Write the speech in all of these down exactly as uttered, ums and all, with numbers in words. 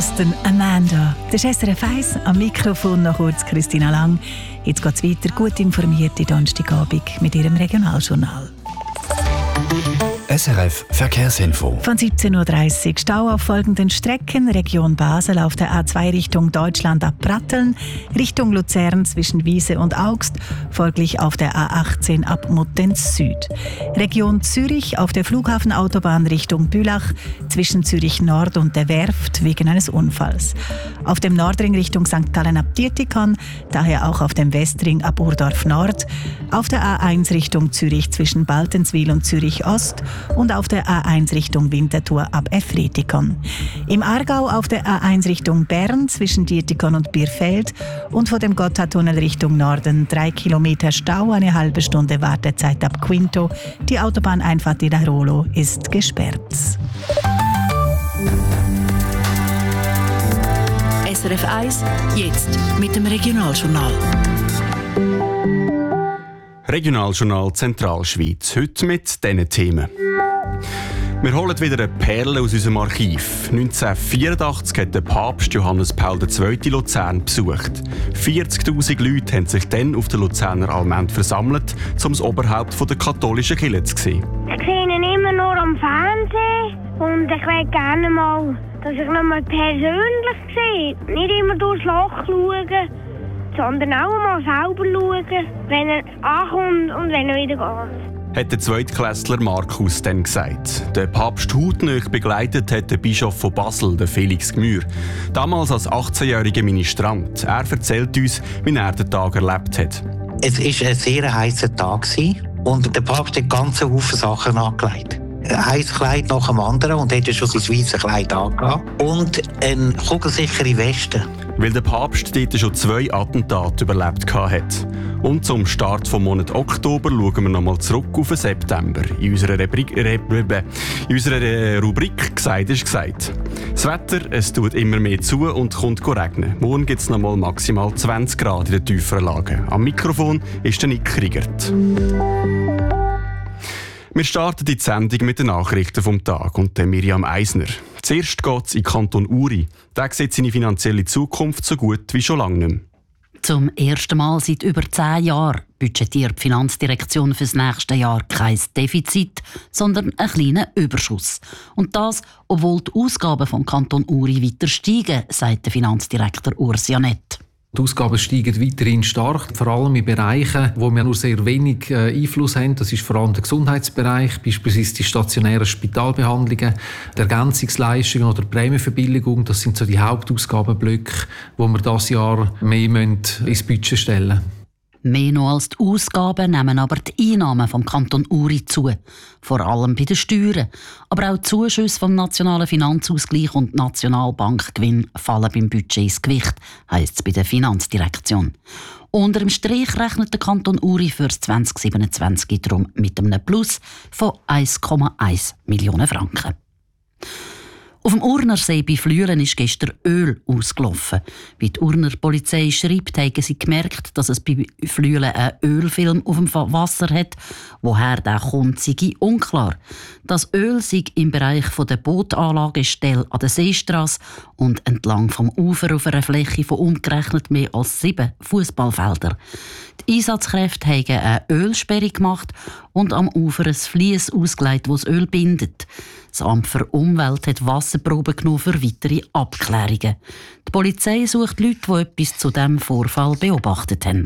Amanda. Das ist S R F eins, am Mikrofon noch kurz Christina Lang. Jetzt geht es weiter, gut informierte Donnerstagabend mit ihrem Regionaljournal. S R F Verkehrsinfo. Von siebzehn Uhr dreißig Stau auf folgenden Strecken: Region Basel auf der A zwei Richtung Deutschland ab Pratteln, Richtung Luzern zwischen Wiese und Augst, folglich auf der A achtzehn ab Muttenz Süd. Region Zürich auf der Flughafenautobahn Richtung Bülach zwischen Zürich Nord und der Werft wegen eines Unfalls. Auf dem Nordring Richtung Sankt Gallen ab Dietikon, daher auch auf dem Westring ab Urdorf Nord, auf der A eins Richtung Zürich zwischen Baltenswil und Zürich Ost und auf der A eins Richtung Winterthur ab Efretikon. Im Aargau auf der A eins Richtung Bern zwischen Dietikon und Bierfeld und vor dem Gotthardtunnel Richtung Norden drei Kilometer Stau, eine halbe Stunde Wartezeit ab Quinto. Die Autobahneinfahrt in Rolo ist gesperrt. S R F eins, jetzt mit dem Regionaljournal. Regionaljournal Zentralschweiz, heute mit diesen Themen. Wir holen wieder eine Perle aus unserem Archiv. neunzehnhundertvierundachtzig hat der Papst Johannes Paul der Zweite Luzern besucht. vierzigtausend Leute haben sich dann auf der Luzerner Allmend versammelt, um das Oberhaupt der katholischen Kirche zu sehen. Ich sehe ihn immer nur am Fernsehen und ich will gerne mal, dass ich ihn mal persönlich sehe. Nicht immer durchs Loch schauen, sondern auch mal selber schauen, wenn er ankommt und wenn er wieder geht. Hat der Zweitklässler Markus dann gesagt. Der Papst hautnah begleitet hat der Bischof von Basel, der Felix Gmür. Damals als achtzehnjähriger Ministrant. Er erzählt uns, wie er den Tag erlebt hat. Es war ein sehr heißer Tag und der Papst hat ganze Haufen Sachen angelegt. Ein heißes Kleid nach dem anderen und hatte schon sein weißes Kleid angehabt. Und eine kugelsichere Weste. Weil der Papst dort schon zwei Attentate überlebt hat. Und zum Start vom Monat Oktober schauen wir nochmal zurück auf den September. In unserer, Rubrik, in unserer Rubrik «Gesagt ist gesagt». Das Wetter, es tut immer mehr zu und kommt regnen. Morgen gibt es nochmal maximal zwanzig Grad in den tieferen Lagen. Am Mikrofon ist der Nick Kriegert. Wir starten die Sendung mit den Nachrichten vom Tag und der Miriam Eisner. Zuerst geht es in Kanton Uri. Der sieht seine finanzielle Zukunft so gut wie schon lange nicht mehr. Zum ersten Mal seit über zehn Jahren budgetiert die Finanzdirektion für das nächste Jahr kein Defizit, sondern einen kleinen Überschuss. Und das, obwohl die Ausgaben vom Kanton Uri weiter steigen, sagt der Finanzdirektor Urs Janett. Die Ausgaben steigen weiterhin stark, vor allem in Bereichen, wo wir nur sehr wenig äh, Einfluss haben. Das ist vor allem der Gesundheitsbereich, beispielsweise die stationären Spitalbehandlungen, die Ergänzungsleistungen oder die Prämienverbilligung. Das sind so die Hauptausgabenblöcke, wo wir dieses Jahr mehr ins Budget stellen müssen. Mehr noch als die Ausgaben nehmen aber die Einnahmen vom Kanton Uri zu. Vor allem bei den Steuern. Aber auch die Zuschüsse vom Nationalen Finanzausgleich und Nationalbankgewinn fallen beim Budget ins Gewicht, heisst es bei der Finanzdirektion. Unter dem Strich rechnet der Kanton Uri für das zwanzig siebenundzwanzig darum mit einem Plus von eins Komma eins Millionen Franken. Auf dem Urnersee bei Flüelen ist gestern Öl ausgelaufen. Wie die Urner Polizei schreibt, haben sie gemerkt, dass es bei Flüelen einen Ölfilm auf dem Wasser hat. Woher der kommt, sei unklar. Das Öl sei im Bereich der Bootanlagestelle an der Seestrasse und entlang vom Ufer auf einer Fläche von umgerechnet mehr als sieben Fußballfeldern. Die Einsatzkräfte haben eine Ölsperre gemacht und am Ufer ein Vlies ausgelegt, das das Öl bindet. Das Amt für Umwelt hat Wasserproben genommen für weitere Abklärungen. Die Polizei sucht Leute, die etwas zu diesem Vorfall beobachtet haben.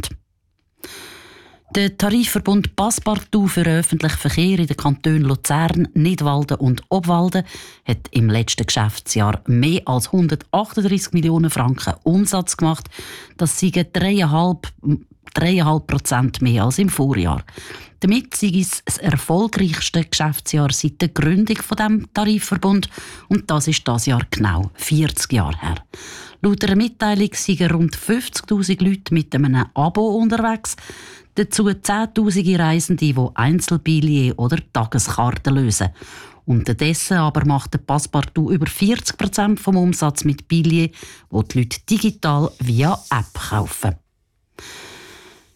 Der Tarifverbund Passepartout für öffentlichen Verkehr in den Kantonen Luzern, Nidwalden und Obwalden hat im letzten Geschäftsjahr mehr als hundertachtunddreissig Millionen Franken Umsatz gemacht. Das sind dreieinhalb Prozent mehr als im Vorjahr. Damit sei es das erfolgreichste Geschäftsjahr seit der Gründung von dem Tarifverbund und das ist das Jahr genau vierzig Jahre her. Laut einer Mitteilung sind rund fünfzigtausend Leute mit einem Abo unterwegs, dazu zehntausend Reisende, die Einzelbillets oder Tageskarten lösen. Unterdessen aber macht der Passepartout über vierzig Prozent vom Umsatz mit Billets, die die Leute digital via App kaufen.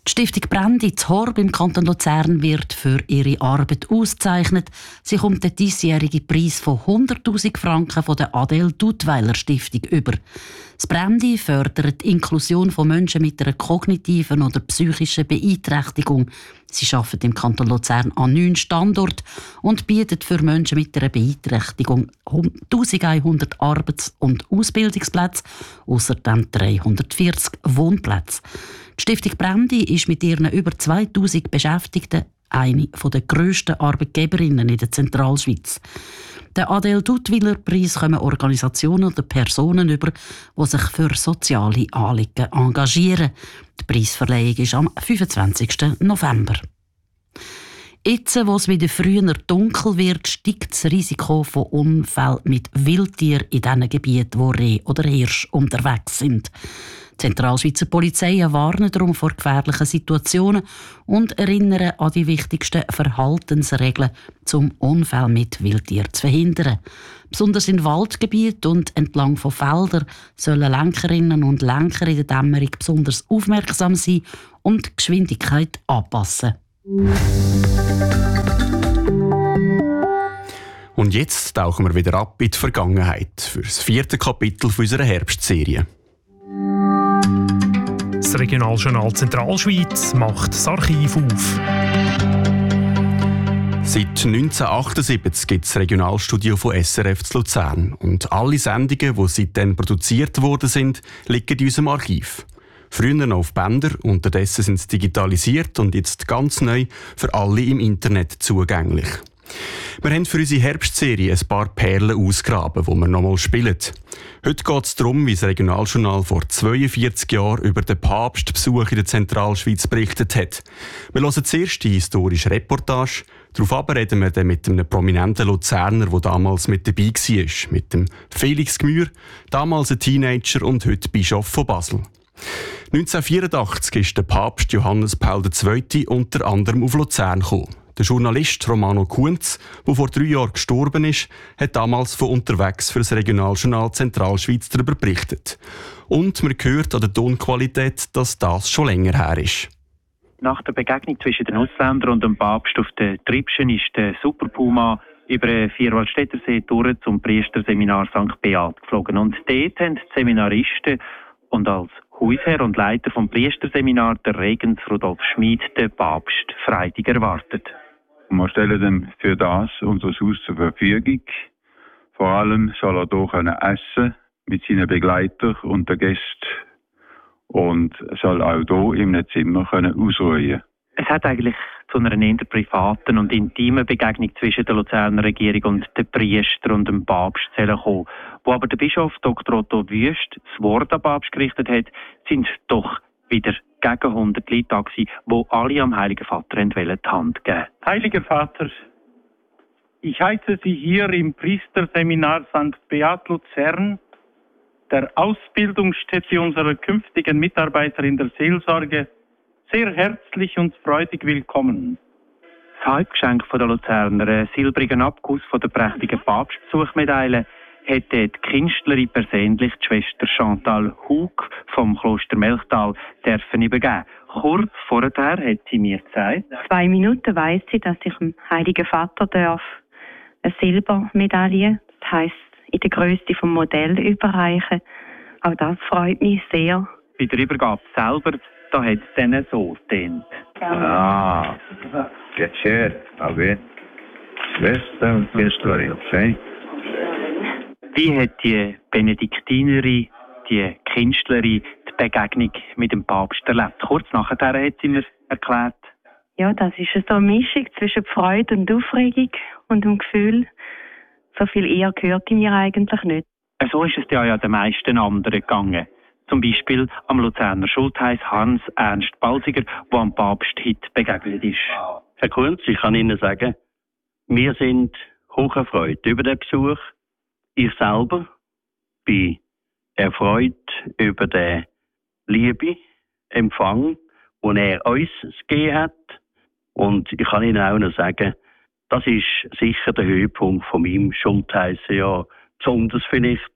Die Stiftung Brendi zu Horb im Kanton Luzern wird für ihre Arbeit ausgezeichnet. Sie kommt den diesjährigen Preis von hunderttausend Franken von der Adele Duttweiler Stiftung über. Das Brendi fördert die Inklusion von Menschen mit einer kognitiven oder psychischen Beeinträchtigung. Sie arbeitet im Kanton Luzern an neun Standorten und bietet für Menschen mit einer Beeinträchtigung eintausendeinhundert Arbeits- und Ausbildungsplätze, außerdem dreihundertvierzig Wohnplätze. Die Stiftung Brendi ist mit ihren über zweitausend Beschäftigten eine der grössten Arbeitgeberinnen in der Zentralschweiz. Der Adele Duttweiler Preis kommen Organisationen oder Personen über, die sich für soziale Anliegen engagieren. Die Preisverleihung ist am fünfundzwanzigsten November. Jetzt, wo es wieder früher dunkel wird, steigt das Risiko von Unfällen mit Wildtieren in diesen Gebieten, wo Reh oder Hirsch unterwegs sind. Die Zentralschweizer Polizei warnt darum vor gefährlichen Situationen und erinnern an die wichtigsten Verhaltensregeln, um Unfälle mit Wildtieren zu verhindern. Besonders in Waldgebieten und entlang von Feldern sollen Lenkerinnen und Lenker in der Dämmerung besonders aufmerksam sein und die Geschwindigkeit anpassen. Und jetzt tauchen wir wieder ab in die Vergangenheit für das vierte Kapitel unserer Herbstserie. Das Regionaljournal Zentralschweiz macht das Archiv auf. Seit neunzehnhundertachtundsiebzig gibt es das Regionalstudio von S R F zu Luzern. Und alle Sendungen, die seitdem produziert worden sind, liegen in unserem Archiv. Früher noch auf Bänder, unterdessen sind sie digitalisiert und jetzt ganz neu für alle im Internet zugänglich. Wir haben für unsere Herbstserie ein paar Perlen ausgraben, die wir nochmal spielen. Heute geht es darum, wie das Regionaljournal vor zweiundvierzig Jahren über den Papstbesuch in der Zentralschweiz berichtet hat. Wir hören zuerst die historische Reportage. Darauf reden wir dann mit einem prominenten Luzerner, der damals mit dabei war, mit dem Felix Gmür, damals ein Teenager und heute Bischof von Basel. neunzehnhundertvierundachtzig ist der Papst Johannes Paul der Zweite unter anderem auf Luzern gekommen. Der Journalist Romano Kunz, der vor drei Jahren gestorben ist, hat damals von unterwegs für das Regionaljournal Zentralschweiz darüber berichtet. Und man hört an der Tonqualität, dass das schon länger her ist. Nach der Begegnung zwischen den Ausländern und dem Papst auf der Tribschen ist der Super Puma über den Vierwaldstättersee durch zum Priesterseminar Sankt Beat geflogen. Und dort haben die Seminaristen und als Hausherr und Leiter vom Priesterseminar, der Regens Rudolf Schmid, den Papst Freitag erwartet. Wir stellen ihm für das unser Haus zur Verfügung. Vor allem soll er hier können essen mit seinen Begleitern und den Gästen und soll auch hier in einem Zimmer können ausruhen. Es hat eigentlich zu einer eher privaten und intimen Begegnung zwischen der Luzerner Regierung und den Priester und dem Papst kommen. Wo aber der Bischof Doktor Otto Wüst das Wort am Papst gerichtet hat, sind doch wieder gegen hundert Leute da gewesen, die alle am Heiligen Vater die Hand geben. Heiliger Vater, ich heiße Sie hier im Priesterseminar Sankt Beat Luzern, der Ausbildungsstätte unserer künftigen Mitarbeiter in der Seelsorge, sehr herzlich und freudig willkommen. Das Halbgeschenk der Luzerner, einen silbrigen Abguss von der prächtigen Papstbesuchmedaille, hätte die Künstlerin persönlich die Schwester Chantal Hug vom Kloster Melchtal dürfen übergeben. Kurz vorher hat sie mir gesagt, zwei Minuten weiss sie, dass ich dem Heiligen Vater darf eine Silbermedaille, das heisst in der Größe vom Modell überreichen. Auch das freut mich sehr. Bei der Übergabe selber, da hat es dann so getönt. Ah, geht schön. Okay. Schwester und Künstlerin, okay? Wie hat die Benediktinerin, die Künstlerin, die Begegnung mit dem Papst erlebt? Kurz nachher hat sie mir erklärt. Ja, das ist so eine Mischung zwischen Freude und Aufregung und dem Gefühl, so viel eher gehört mir eigentlich nicht. So ist es ja ja den meisten anderen gegangen. Zum Beispiel am Luzerner Schultheiss Hans Ernst Balsiger, der am Papst heute begegnet ist. Herr Kunz, ich kann Ihnen sagen, wir sind hocherfreut über den Besuch. Ich selber bin erfreut über den lieben Empfang, den er uns gegeben hat. Und ich kann Ihnen auch noch sagen, das ist sicher der Höhepunkt von meinem Schultheissen-Jahr. Besonders vielleicht,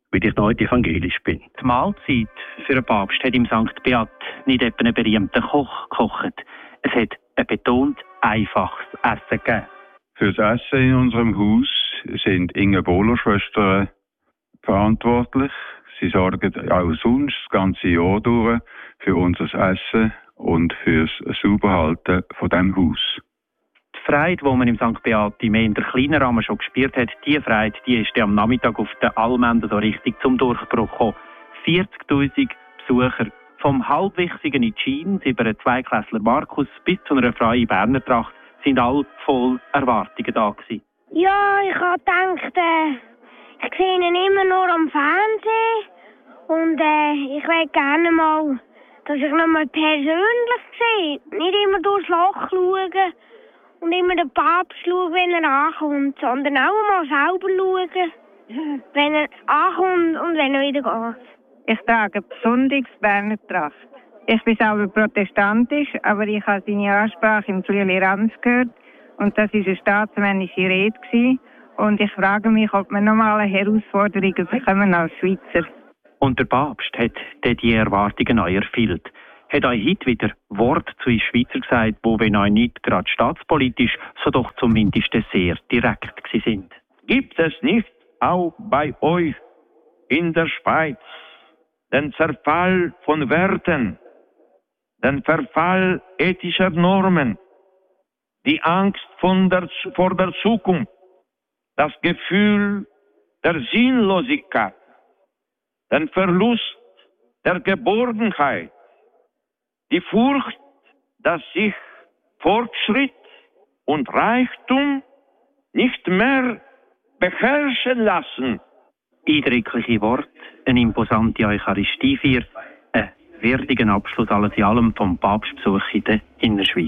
weil ich nicht evangelisch bin. Die Mahlzeit für einen Papst hat im Sankt Beat nicht etwa einen berühmten Koch gekocht. Es hat ein betont einfaches Essen gegeben. Für das Essen in unserem Haus sind Inge Bohler-Schwestern verantwortlich. Sie sorgen auch sonst das ganze Jahr durch für unser Essen und für das Sauberhalten von diesem Haus. Die Freude, die man im Sankt Beat mehr in der kleinen Rahmen schon gespürt hat, diese Freude, die ist am Nachmittag auf der Allmende so richtig zum Durchbruch gekommen. vierzigtausend Besucher, vom halbwichsigen in Jeans über einen Zweiklässler Markus bis zu einer freien Berner Tracht, sind alle voll Erwartungen da gewesen. Ja, ich habe gedacht, äh, ich sehe ihn immer nur am Fernsehen und äh, ich will gerne mal, dass ich noch mal persönlich sehe. Nicht immer durchs Loch schauen und immer den Papst schauen, wenn er ankommt, sondern auch mal selber schauen, wenn er ankommt und wenn er wieder geht. Ich trage besonders Berner Tracht. Ich bin selber protestantisch, aber ich habe seine Ansprache im Flüeli Ranz gehört und das war eine staatsmännische Rede gewesen. Und ich frage mich, ob wir nochmal eine Herausforderung bekommen als Schweizer. Und der Papst hat die Erwartungen neu erfüllt. Hat euch heute wieder Wort zu den Schweizer gesagt, wo, wenn euch nicht gerade staatspolitisch, so doch zumindest sehr direkt gewesen sind. Gibt es nicht auch bei euch in der Schweiz den Zerfall von Werten, den Verfall ethischer Normen, die Angst von der, vor der Zukunft, das Gefühl der Sinnlosigkeit, den Verlust der Geborgenheit, die Furcht, dass sich Fortschritt und Reichtum nicht mehr beherrschen lassen. Eindrückliche Worte, eine imposante Eucharistiefeier, ein würdiger Abschluss alles in allem vom Papstbesuch in der Innerschweiz.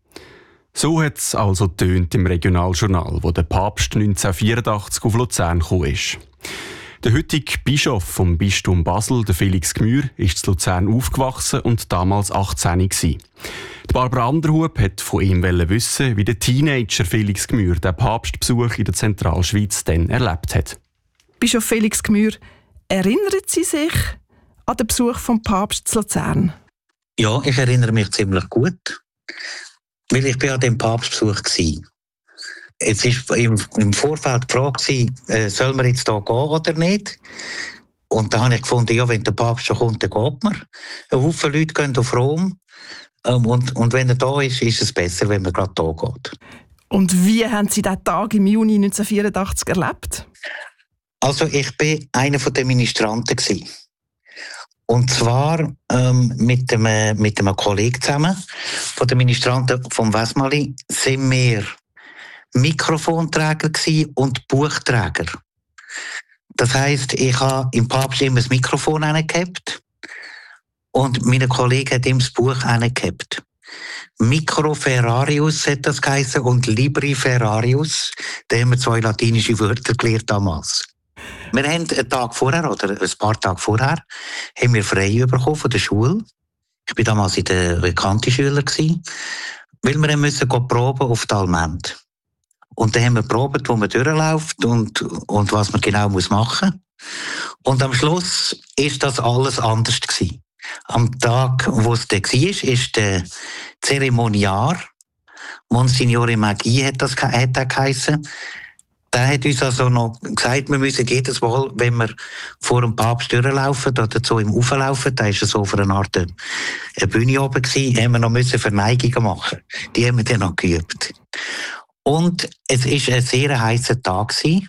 So hat es also tönt im Regionaljournal, wo der Papst neunzehnhundertvierundachtzig auf Luzern gekommen ist. Der heutige Bischof vom Bistum Basel, der Felix Gmür, ist in Luzern aufgewachsen und damals achtzehn gewesen. Die Barbara Anderhub hat von ihm wissen, wie der Teenager Felix Gmür den Papstbesuch in der Zentralschweiz dann erlebt hat. Bischof Felix Gmür, erinnern Sie sich an den Besuch vom Papst in Luzern? Ja, ich erinnere mich ziemlich gut, weil ich bin an dem Papstbesuch war. Es war im, im Vorfeld die Frage, äh, soll man jetzt hier gehen oder nicht? Und da habe ich gefunden, ja, wenn der Papst schon kommt, dann geht man. Ein Haufen Leute gehen auf Rom. Ähm, und, und wenn er da ist, ist es besser, wenn man gerade hier geht. Und wie haben Sie diesen Tag im Juni neunzehnhundertvierundachtzig erlebt? Also ich war einer der Ministranten gewesen. Und zwar ähm, mit, einem, mit einem Kollegen zusammen, von den Ministranten vom Westmali, sind wir Mikrofonträger gewesen und Buchträger. Das heisst, ich habe im Papst immer das Mikrofon hingehabt und meine Kollege hat ihm das Buch hingehabt. Micro Ferrarius hat das geheißen und Libri Ferrarius. Da haben wir zwei latinische Wörter gelernt damals. Wir haben einen Tag vorher, oder ein paar Tage vorher, haben wir frei bekommen von der Schule. Ich war damals in der Kanti-Schüler, weil wir müssen proben auf die Allmende. Und dann haben wir probiert, wo man durchläuft und, und was man genau machen muss. Und am Schluss ist das alles anders gewesen. Am Tag, wo es dann war, ist der Zeremoniar, Monsignore Magie hat das hat er geheissen. Der hat uns also noch gesagt, wir müssen jedes Mal, wenn wir vor dem Papst durchlaufen oder zu ihm auflaufen, da war so auf einer Art eine Bühne oben gewesen, haben wir noch müssen Verneigungen machen. Die haben wir dann noch geübt. Und es war ein sehr heißer Tag gewesen.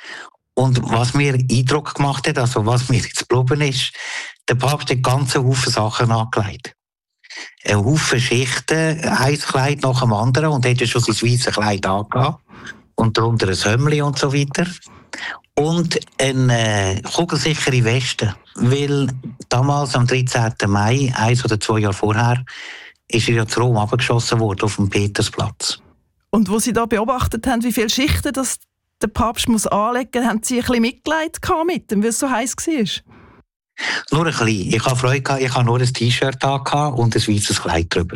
Und was mir Eindruck gemacht hat, also was mir jetzt geblieben ist, der Papst hat ganze Haufen Sachen angelegt. Ein Haufen Schichten, ein Kleid nach dem anderen und hat schon sein weißes Kleid angehabt. Und darunter ein Hömmli und so weiter. Und eine äh, kugelsichere Weste. Weil damals, am dreizehnten Mai, eins oder zwei Jahre vorher, ist er ja zu Rom abgeschossen worden auf dem Petersplatz. Und wo Sie da beobachtet haben, wie viele Schichten das der Papst muss anlegen muss, haben Sie ein bisschen Mitleid mit ihm, weil es so heiß war? Nur ein bisschen. Ich hatte Freude, ich hatte nur ein T-Shirt und ein weißes Kleid drüber.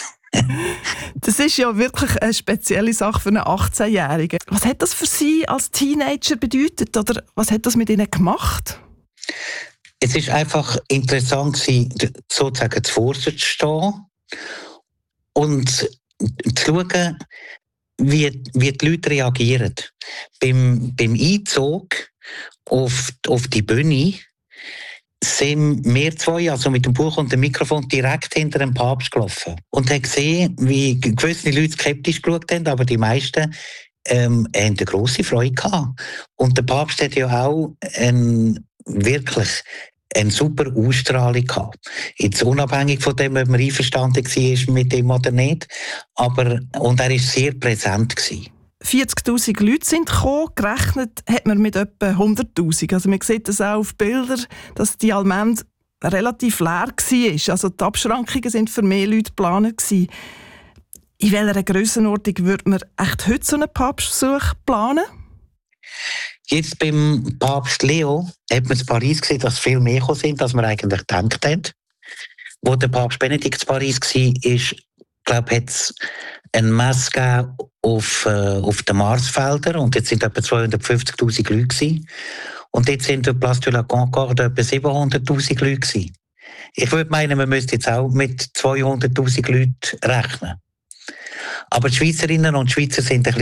Das ist ja wirklich eine spezielle Sache für einen achtzehnjährigen. Was hat das für Sie als Teenager bedeutet? Oder was hat das mit Ihnen gemacht? Es ist einfach interessant gewesen, sozusagen zuvor zu stehen und zu schauen, wie, wie die Leute reagieren. Beim, beim Einzug auf, auf die Bühne sind wir zwei, also mit dem Buch und dem Mikrofon, direkt hinter dem Papst gelaufen. Und haben gesehen, wie gewisse Leute skeptisch geschaut haben, aber die meisten ähm, haben eine grosse Freude gehabt. Und der Papst hat ja auch ähm, wirklich eine super Ausstrahlung gehabt. Jetzt unabhängig von dem, ob man einverstanden war mit dem oder nicht. Aber, und er war sehr präsent gewesen. vierzigtausend Leute sind gekommen, gerechnet hat man mit etwa hunderttausend. Also man sieht das auch auf Bildern, dass die Allmende relativ leer war. Also die Abschrankungen sind für mehr Leute geplant. In welcher Grössenordnung würde man echt heute so einen Papstbesuch planen? Jetzt beim Papst Leo hat man in Paris gesehen, dass viel mehr gekommen sind, als man eigentlich gedacht hat. Wo der Papst Benedikt in Paris war, ist, glaube ich, hat es eine Messe gegeben auf, äh, auf den Marsfeldern und jetzt sind etwa zweihundertfünfzigtausend Leute gewesen. Und jetzt sind auf Place de la Concorde etwa siebenhunderttausend Leute gewesen. Ich würde meinen, man müsste jetzt auch mit zweihunderttausend Leuten rechnen. Aber die Schweizerinnen und Schweizer sind ein bisschen